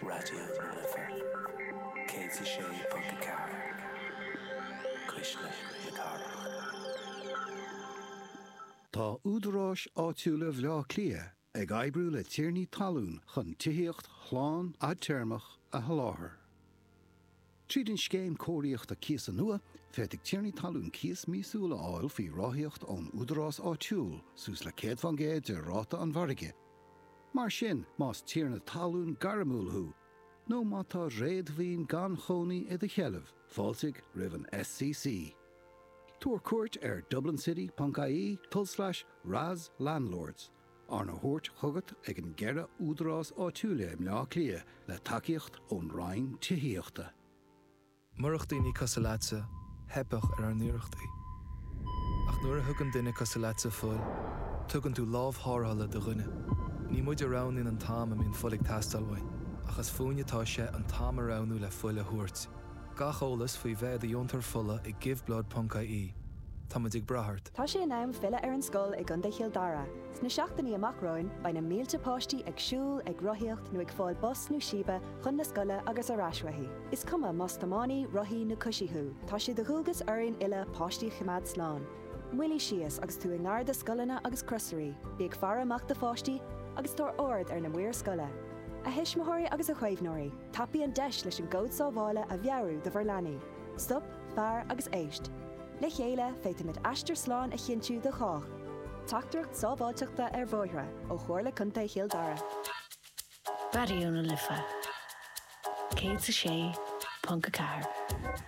Radio Lifer. Katie Shea Punkacar. Krishna Yakara. Tá údarás áitiúla bhleá clia ag aibrú le tíornaí talún chun tíocht chláán a teirmach a haláthair. Tríd an scéim cóiríocht a cíos an nua, féidigh tíornaí talún cíos mísúla áil faoi ráthíocht ón údarás áitiúil sús le céad fan géad de ráta an bharige. Mar sin más tíorna talún garamúlthú, nó má tá réadmhíon gan chonaí i d cheilmh, fáilsigh roimh an SCC. Tuair cuairt dublincity.ie/Raz Landlords. Arna Hort chugat ag an gceithre údarás áitiúla im leá clia le takeíocht ón Rhain títhíochta. Murachtaí casalatsa, hepach ar nuirechtaí. Ach nuair a thugann duine casalatsa fuil, tugann tú lámhthárthala do dhuine. Ní muid arán in an táim am in folig tastalhain, achas fúinetá sé an táim aránú le fuile thuirt. Gacholalas faoi bheith a diontar fulla i giveblod.ie. Tá muid ag brathart. Tá sé nám fila ar an scoil ag Gunda Childara. Sna seachtaí amachráin bain na mílte páistí ag siúl ag rothíocht nó ag fáil bus nó sibe chun na scoile agus arásrathí. Is cuma más tamánaí rothí na cusithú. Tá sé de thugus airn ile páistí chimad slán. Muilí sias agus tú ag nár de scoilena agus crusarí. Bíag fear amach de fáistí agus tóir ord ar na muir scoile. A hismothirí agus a chuimhnóirí. Tapaí an deis leis an góid sábhála a bhearú de bharleanaí. Stop, fear agus éist. Le chéile féidir mit aistear sláán a chintiú de chách. Tachtarcht sábháilteachta ar bhóithre ó chóirla Connta Childara. Radio Lifer. Katie Shea Punkacar.